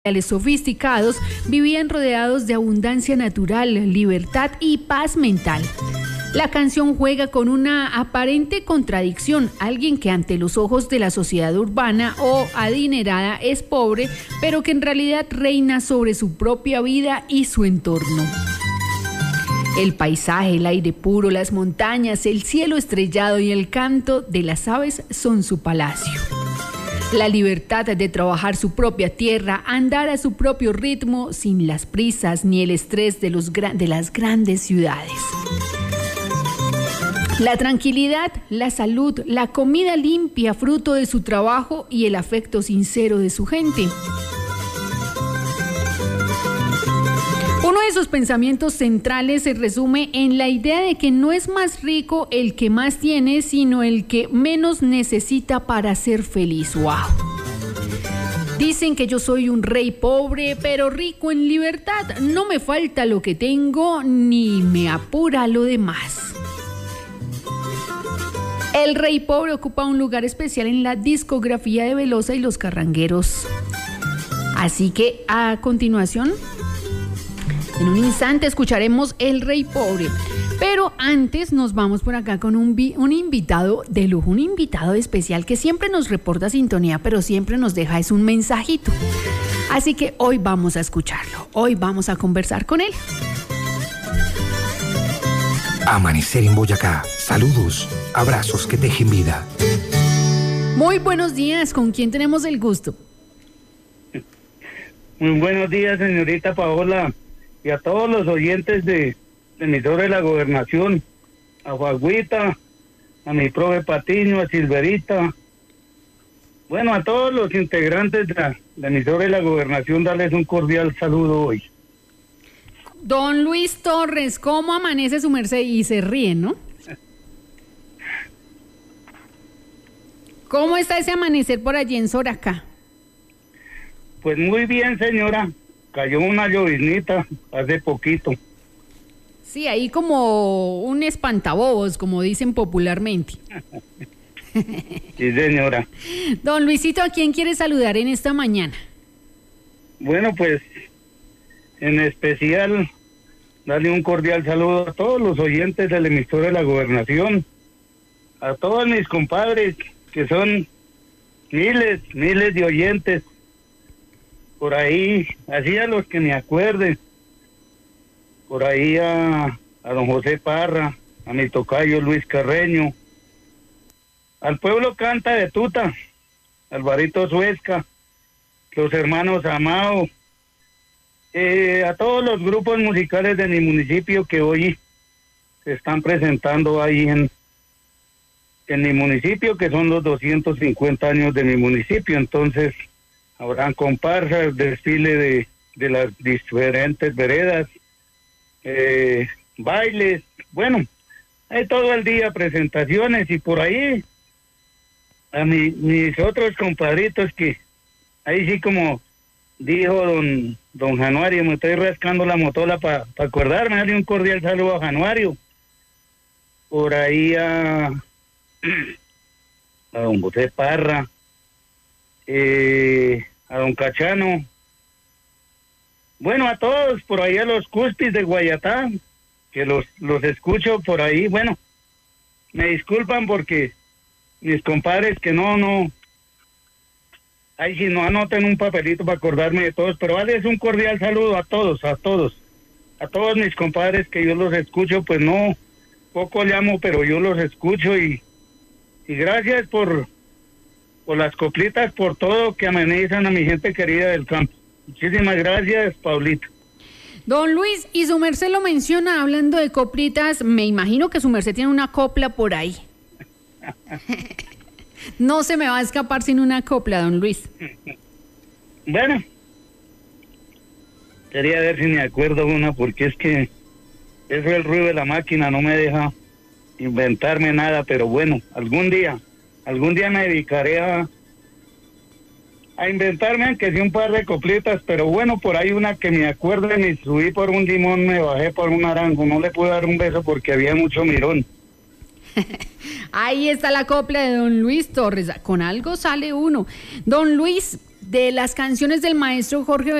sofisticados vivían rodeados de abundancia natural, libertad y paz mental. La canción juega con una aparente contradicción, alguien que ante los ojos de la sociedad urbana o adinerada es pobre, pero que en realidad reina sobre su propia vida y su entorno. El paisaje, el aire puro, las montañas, el cielo estrellado y el canto de las aves son su palacio. La libertad de trabajar su propia tierra, andar a su propio ritmo, sin las prisas ni el estrés de las grandes ciudades. La tranquilidad, la salud, la comida limpia, fruto de su trabajo y el afecto sincero de su gente. Uno de sus pensamientos centrales se resume en la idea de que no es más rico el que más tiene, sino el que menos necesita para ser feliz. ¡Wow! Dicen que yo soy un rey pobre, pero rico en libertad. No me falta lo que tengo, ni me apura lo demás. El rey pobre ocupa un lugar especial en la discografía de Velosa y los Carrangueros. Así que a continuación, en un instante escucharemos El Rey Pobre, pero antes nos vamos por acá con un invitado de lujo, un invitado especial que siempre nos reporta sintonía, pero siempre nos deja un mensajito. Así que hoy vamos a escucharlo, hoy vamos a conversar con él. Amanecer en Boyacá, saludos, abrazos que tejen vida. Muy buenos días, ¿con quién tenemos el gusto? Muy buenos días, señorita Paola. Y a todos los oyentes de emisora de la Gobernación, a Juagüita, a mi profe Patiño, a Silverita, bueno, a todos los integrantes de la emisora de la Gobernación, darles un cordial saludo hoy. Don Luis Torres, ¿cómo amanece su merced? Y se ríen, ¿no? ¿Cómo está ese amanecer por allí en Soracá? Pues muy bien, señora. Cayó una lloviznita hace poquito. Sí, ahí como un espantabobos, como dicen popularmente. Sí, señora. Don Luisito, ¿a quién quiere saludar en esta mañana? Bueno, pues, en especial, darle un cordial saludo a todos los oyentes del emisor de la Gobernación, a todos mis compadres, que son miles de oyentes, por ahí, así a los que me acuerden, por ahí a don José Parra, a mi tocayo Luis Carreño, al pueblo Canta de Tuta, Alvarito Suezca, los hermanos Amado, a todos los grupos musicales de mi municipio que hoy se están presentando ahí en mi municipio, que son los 250 años de mi municipio. Entonces habrán comparsas, desfile de las diferentes veredas, bailes, bueno, hay todo el día presentaciones. Y por ahí a mis otros compadritos, que ahí sí, como dijo don Januario, me estoy rascando la motola para acordarme, darle un cordial saludo a Januario, por ahí a don José Parra, a don Cachano, bueno, a todos, por ahí a los Cuspis de Guayatá, que los escucho por ahí. Bueno, me disculpan porque mis compadres que no, ahí si no anoten un papelito para acordarme de todos, pero vale, es un cordial saludo a todos mis compadres, que yo los escucho, pues no, poco llamo, pero yo los escucho, y gracias por las coplitas, por todo que amenizan a mi gente querida del campo. Muchísimas gracias, Paulita. Don Luis, y su merced lo menciona hablando de coplitas, me imagino que su merced tiene una copla por ahí. No se me va a escapar sin una copla, don Luis. Bueno, quería ver si me acuerdo una, porque es que eso del ruido de la máquina no me deja inventarme nada, pero bueno, algún día me dedicaré a inventarme, aunque sea un par de coplitas, pero bueno, por ahí una que me acuerde: me subí por un limón, me bajé por un naranjo, no le pude dar un beso porque había mucho mirón. Ahí está la copla de don Luis Torres, con algo sale uno. Don Luis, de las canciones del maestro Jorge